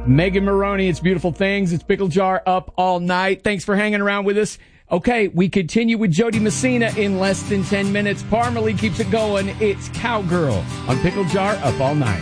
Megan Maroney, It's Beautiful Things. It's Pickle Jar up all night. Thanks for hanging around with us. Okay, we continue with Jody Messina in less than 10 minutes. Parmalee keeps it going. It's Cowgirl on Pickle Jar up all night.